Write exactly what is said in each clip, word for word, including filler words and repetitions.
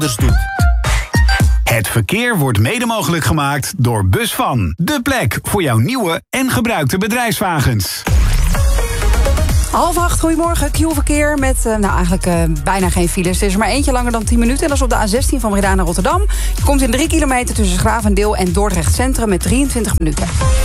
doet. Het verkeer wordt mede mogelijk gemaakt door Busvan. De plek voor jouw nieuwe en gebruikte bedrijfswagens. Half acht, goedemorgen. Q-verkeer met uh, nou eigenlijk uh, bijna geen files. Er is er maar eentje langer dan tien minuten. En dat is op de A zestien van Breda naar Rotterdam. Je komt in drie kilometer tussen Schravendeel en Dordrecht Centrum met drieëntwintig minuten.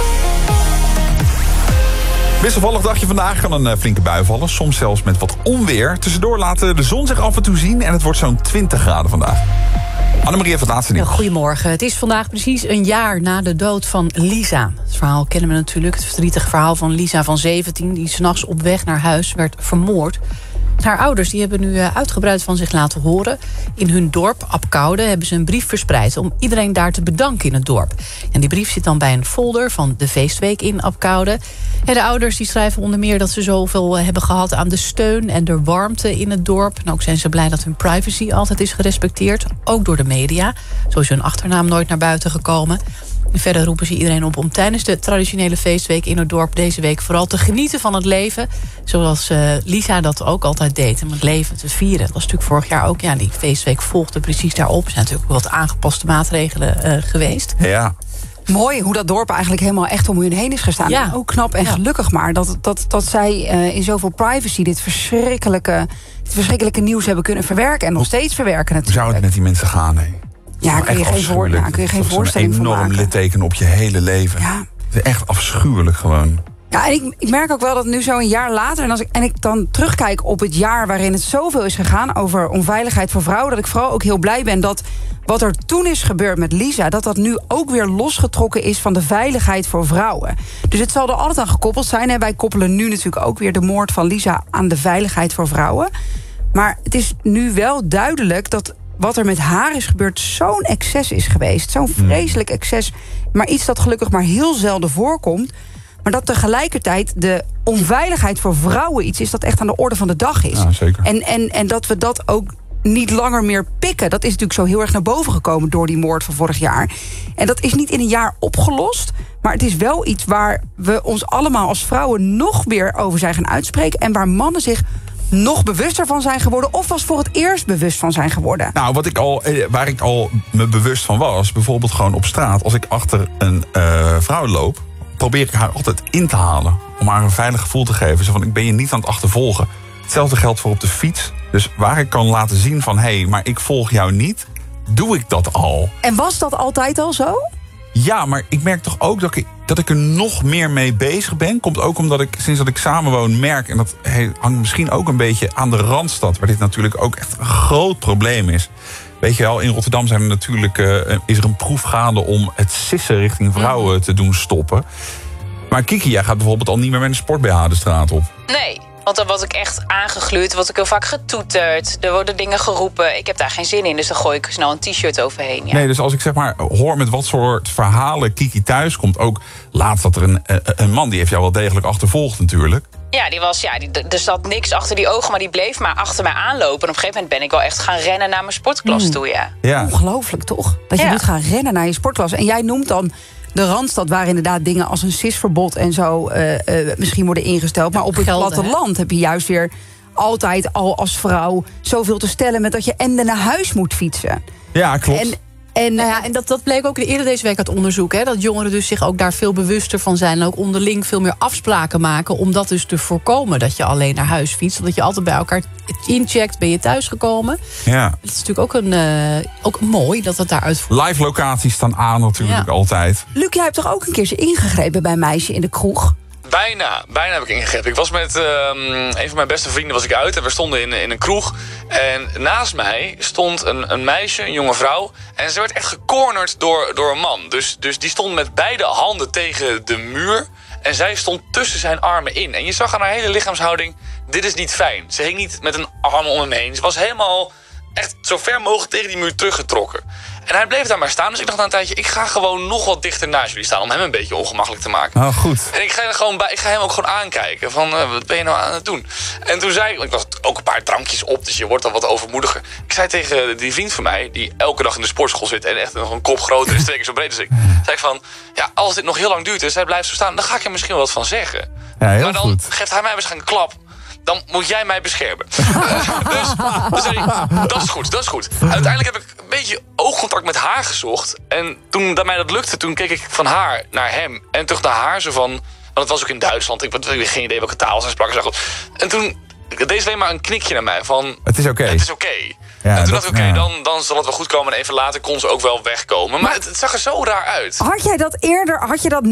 Wisselvallig dagje vandaag, kan een uh, flinke bui vallen. Soms zelfs met wat onweer. Tussendoor laat de zon zich af en toe zien en het wordt zo'n twintig graden vandaag. Annemarie heeft het laatste nieuws. Goedemorgen. Het is vandaag precies een jaar na de dood van Lisa. Het verhaal kennen we natuurlijk. Het verdrietige verhaal van Lisa van zeventien... die 's nachts op weg naar huis werd vermoord. Haar ouders die hebben nu uitgebreid van zich laten horen. In hun dorp, Abcoude, hebben ze een brief verspreid... om iedereen daar te bedanken in het dorp. En die brief zit dan bij een folder van de feestweek in Abcoude. En de ouders die schrijven onder meer dat ze zoveel hebben gehad... aan de steun en de warmte in het dorp. En ook zijn ze blij dat hun privacy altijd is gerespecteerd. Ook door de media. Zo is hun achternaam nooit naar buiten gekomen. En verder roepen ze iedereen op om tijdens de traditionele feestweek in het dorp... deze week vooral te genieten van het leven. Zoals uh, Lisa dat ook altijd deed, om het leven te vieren. Dat was natuurlijk vorig jaar ook. Ja, die feestweek volgde precies daarop. Er zijn natuurlijk wat aangepaste maatregelen uh, geweest. Ja. Mooi hoe dat dorp eigenlijk helemaal echt om hun heen is gestaan. Ja. En ook knap en ja. gelukkig maar dat, dat, dat zij uh, in zoveel privacy... dit verschrikkelijke, dit verschrikkelijke nieuws hebben kunnen verwerken... en nog steeds verwerken natuurlijk. Hoe zou het met die mensen gaan, hè? Ja, kun je geen, voor, ja, kun je geen voorstelling van maken. Een enorm litteken op je hele leven. Ja. Het is echt afschuwelijk gewoon. Ja, en ik, ik merk ook wel dat nu zo een jaar later... En, als ik, en ik dan terugkijk op het jaar waarin het zoveel is gegaan... over onveiligheid voor vrouwen... dat ik vooral ook heel blij ben dat wat er toen is gebeurd met Lisa... dat dat nu ook weer losgetrokken is van de veiligheid voor vrouwen. Dus het zal er altijd aan gekoppeld zijn. En wij koppelen nu natuurlijk ook weer de moord van Lisa... aan de veiligheid voor vrouwen. Maar het is nu wel duidelijk dat... wat er met haar is gebeurd, zo'n excess is geweest. Zo'n vreselijk excess. Maar iets dat gelukkig maar heel zelden voorkomt. Maar dat tegelijkertijd de onveiligheid voor vrouwen iets is... dat echt aan de orde van de dag is. Ja, zeker. En, en, en dat we dat ook niet langer meer pikken. Dat is natuurlijk zo heel erg naar boven gekomen... door die moord van vorig jaar. En dat is niet in een jaar opgelost... maar het is wel iets waar we ons allemaal als vrouwen... nog weer over zijn gaan uitspreken... en waar mannen zich... nog bewuster van zijn geworden... of was voor het eerst bewust van zijn geworden? Nou, wat ik al, waar ik al me bewust van was... bijvoorbeeld gewoon op straat... als ik achter een uh, vrouw loop... probeer ik haar altijd in te halen... om haar een veilig gevoel te geven. Zo van, ik ben je niet aan het achtervolgen. Hetzelfde geldt voor op de fiets. Dus waar ik kan laten zien van... hé, hey, maar ik volg jou niet... doe ik dat al. En was dat altijd al zo? Ja, maar ik merk toch ook dat ik, dat ik er nog meer mee bezig ben. Komt ook omdat ik, sinds dat ik samenwoon, merk... en dat hangt misschien ook een beetje aan de Randstad... waar dit natuurlijk ook echt een groot probleem is. Weet je wel, in Rotterdam zijn er natuurlijk, uh, is er een proef gaande... om het sissen richting vrouwen te doen stoppen. Maar Kiki, jij gaat bijvoorbeeld al niet meer met een sport-B H de straat op. Nee. Want dan word ik echt aangegluurd, word ik heel vaak getoeterd. Er worden dingen geroepen. Ik heb daar geen zin in, dus dan gooi ik snel een t-shirt overheen. Ja. Nee, dus als ik zeg maar hoor met wat soort verhalen Kiki thuis komt... ook laatst dat er een, een man, die heeft jou wel degelijk achtervolgd natuurlijk. Ja, die was, ja die, er zat niks achter die ogen, maar die bleef maar achter mij aanlopen. En op een gegeven moment ben ik wel echt gaan rennen naar mijn sportklas mm. toe, ja. ja. Ongelooflijk, toch? Dat je ja. moet gaan rennen naar je sportklas. En jij noemt dan... de Randstad, waar inderdaad dingen als een sisverbod en zo uh, uh, misschien worden ingesteld. Maar op het Gelden, platteland hè? heb je juist weer altijd al als vrouw zoveel te stellen met dat je en naar huis moet fietsen. Ja, klopt. En, en, nou ja, en dat, dat bleek ook eerder deze week uit onderzoek. Hè, dat jongeren dus zich ook daar veel bewuster van zijn. En ook onderling veel meer afspraken maken. Om dat dus te voorkomen dat je alleen naar huis fietst. Omdat je altijd bij elkaar incheckt. Ben je thuisgekomen? Ja. Het is natuurlijk ook, een, uh, ook mooi dat het daaruit voert. Live locaties staan aan natuurlijk ja. altijd. Luc, jij hebt toch ook een keertje ingegrepen bij een meisje in de kroeg? Bijna, bijna heb ik ingegrepen. Ik was met uh, een van mijn beste vrienden was ik uit en we stonden in, in een kroeg. En naast mij stond een, een meisje, een jonge vrouw. En ze werd echt gecornerd door, door een man. Dus, dus die stond met beide handen tegen de muur. En zij stond tussen zijn armen in. En je zag aan haar hele lichaamshouding, dit is niet fijn. Ze hing niet met een arm om hem heen. Ze was helemaal echt zo ver mogelijk tegen die muur teruggetrokken. En hij bleef daar maar staan. Dus ik dacht na een tijdje, ik ga gewoon nog wat dichter naast jullie staan... om hem een beetje ongemakkelijk te maken. Oh, goed. En ik ga, er gewoon bij, ik ga hem ook gewoon aankijken. Van, uh, wat ben je nou aan het doen? En toen zei ik, ik was ook een paar drankjes op... dus je wordt dan wat overmoediger. Ik zei tegen die vriend van mij, die elke dag in de sportschool zit... en echt nog een kop groter is, twee keer zo breed als ik... zei ik van, ja, als dit nog heel lang duurt en zij blijft zo staan... dan ga ik er misschien wel wat van zeggen. Ja, heel maar dan goed. geeft hij mij waarschijnlijk een klap... dan moet jij mij beschermen. dus toen zei hij, dat is goed, dat is goed. Uiteindelijk heb ik een beetje oogcontact met haar gezocht. En toen dat mij dat lukte, toen keek ik van haar naar hem. En terug naar haar, zo van... Want het was ook in Duitsland, ik had geen idee welke taal zij sprak. En toen deed ze alleen maar een knikje naar mij van... Het is oké. Het is oké. Ja, en toen dat- dacht ik, oké, ja. dan, dan zal het wel goed komen. En even later kon ze ook wel wegkomen. Maar, Maar- het, het zag er zo raar uit. Had jij dat eerder, had je dat